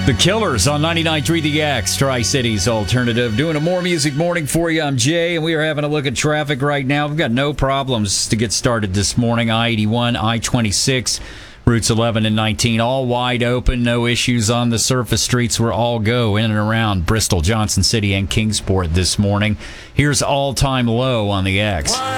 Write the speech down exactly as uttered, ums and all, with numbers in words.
The Killers on ninety-nine point three The X, Tri-Cities Alternative. Doing a More Music Morning for you. I'm Jay, and we are having a look at traffic right now. We've got no problems to get started this morning. I eighty-one, I twenty-six, routes eleven and nineteen, all wide open. No issues on the surface streets. We're all go in and around Bristol, Johnson City, and Kingsport this morning. Here's all-time low on the X.